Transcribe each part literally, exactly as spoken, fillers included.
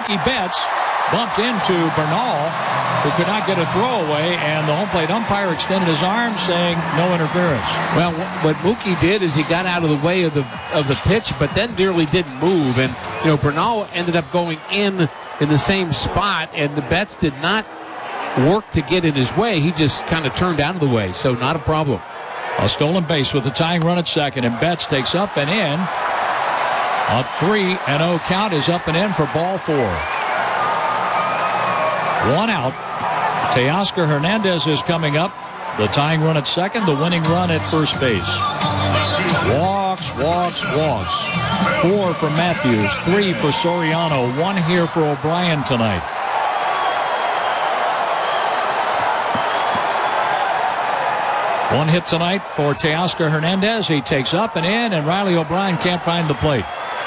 Mookie Betts bumped into Bernal, who could not get a throwaway, and the home plate umpire extended his arm, saying no interference. Well, what Mookie did is he got out of the way of the of the pitch, but then nearly didn't move. And, you know, Bernal ended up going in in the same spot, and the Betts did not work to get in his way. He just kind of turned out of the way, so not a problem. A stolen base with a tying run at second, and Betts takes up and in. A three and oh count is up and in for ball four. One out. Teoscar Hernandez is coming up. The tying run at second, the winning run at first base. Walks, walks, walks. Four for Matthews, three for Soriano, one here for O'Brien tonight. One hit tonight for Teoscar Hernandez. He takes up and in, and Riley O'Brien can't find the plate.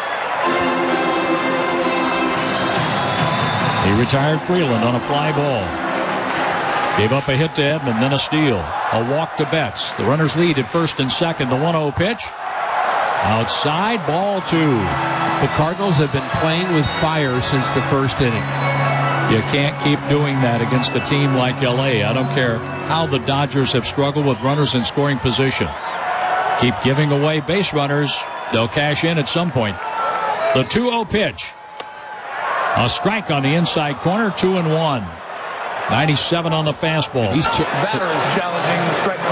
He retired Freeland on a fly ball. Gave up a hit to Edman, then a steal. A walk to Betts. The runners lead at first and second. The one oh pitch. Outside, ball two. The Cardinals have been playing with fire since the first inning. You can't keep doing that against a team like L A. I don't care how the Dodgers have struggled with runners in scoring position. Keep giving away base runners. They'll cash in at some point. The two oh pitch. A strike on the inside corner, two and one. ninety-seven on the fastball. He's ch- batter is challenging the strike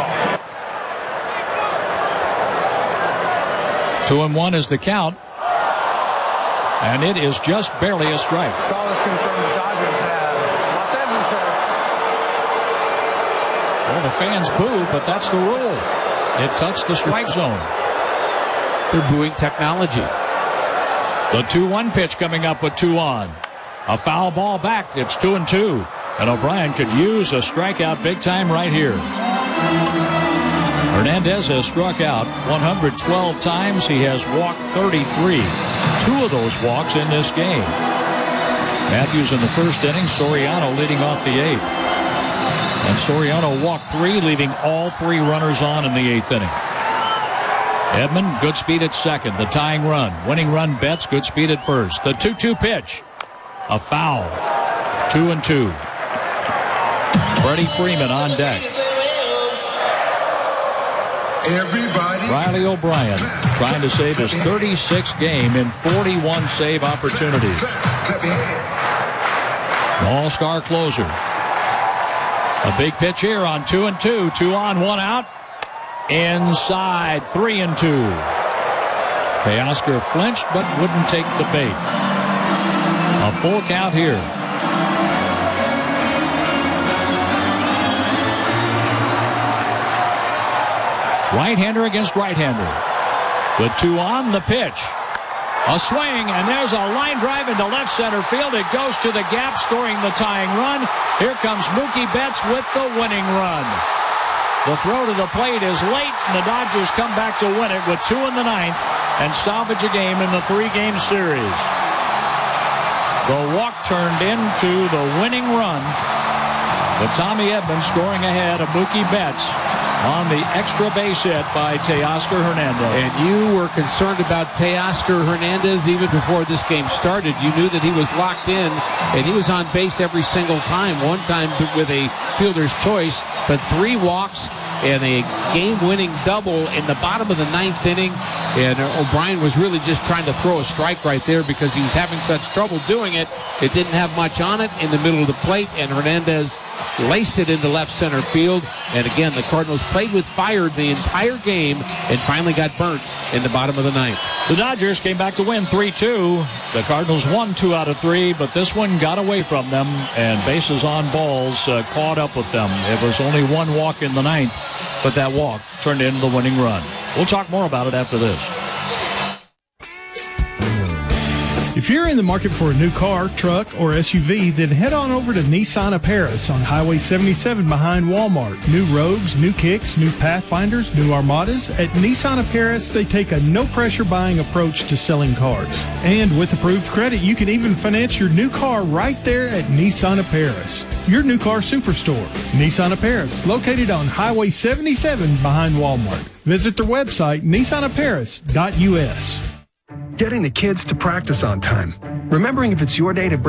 call. Two and one is the count. And it is just barely a strike. Call is confirmed. The Dodgers have Los Angeles. Well, the fans boo, but that's the rule. It touched the strike zone. They're booing technology. The two one pitch coming up with two on. A foul ball back. It's two and two. And O'Brien could use a strikeout big time right here. Hernandez has struck out one hundred twelve times. He has walked thirty-three. Two of those walks in this game. Matthews in the first inning. Soriano leading off the eighth. And Soriano walked three, leaving all three runners on in the eighth inning. Edman, good speed at second. The tying run. Winning run, Betts, good speed at first. The two two pitch. A foul. Two and two. Freddie Freeman on deck. Everybody. Riley O'Brien trying to save his thirty-sixth game in forty-one save opportunities. All-star closer. A big pitch here on two and two. Two on, one out. Inside, three and two. Teoscar flinched but wouldn't take the bait. A full count here. Right-hander against right-hander. With two on, the pitch. A swing, and there's a line drive into left center field. It goes to the gap, scoring the tying run. Here comes Mookie Betts with the winning run. The throw to the plate is late, and the Dodgers come back to win it with two in the ninth and salvage a game in the three-game series. The walk turned into the winning run, with Tommy Edman scoring ahead of Mookie Betts on the extra base hit by Teoscar Hernandez. And you were concerned about Teoscar Hernandez even before this game started. You knew that he was locked in, and he was on base every single time. One time with a fielder's choice, but three walks and a game-winning double in the bottom of the ninth inning. And O'Brien was really just trying to throw a strike right there because he was having such trouble doing it. It didn't have much on it in the middle of the plate, and Hernandez laced it into left center field. And again, the Cardinals played with fire the entire game and finally got burnt in the bottom of the ninth. The Dodgers came back to win three two. The Cardinals won two out of three, but this one got away from them, and bases on balls uh, caught up with them. It was only one walk in the ninth, but that walk turned into the winning run. We'll talk more about it after this. If you're in the market for a new car, truck, or S U V, then head on over to Nissan of Paris on Highway seventy-seven behind Walmart. New Rogues, new Kicks, new Pathfinders, new Armadas. At Nissan of Paris, they take a no-pressure buying approach to selling cars. And with approved credit, you can even finance your new car right there at Nissan of Paris, your new car superstore. Nissan of Paris, located on Highway seventy-seven behind Walmart. Visit their website, nissan of paris dot u s. Getting the kids to practice on time. Remembering if it's your day to bring